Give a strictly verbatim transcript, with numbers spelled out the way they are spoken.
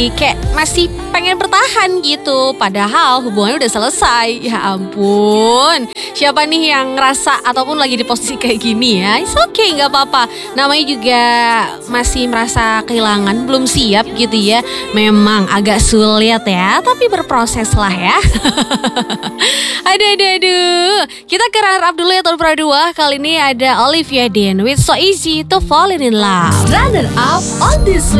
lagi kayak masih pengen bertahan gitu. Padahal hubungannya udah selesai. Ya ampun. Siapa nih yang ngerasa ataupun lagi di posisi kayak gini ya? It's okay, gak apa-apa. Namanya juga masih merasa kehilangan, belum siap gitu ya. Memang agak sulit ya, tapi berproses lah ya. Aduh, aduh, aduh. Kita ke runner up dulu ya tahun dua. Kali ini ada Olivia Dean with So Easy to Fall in Love. Runner up on this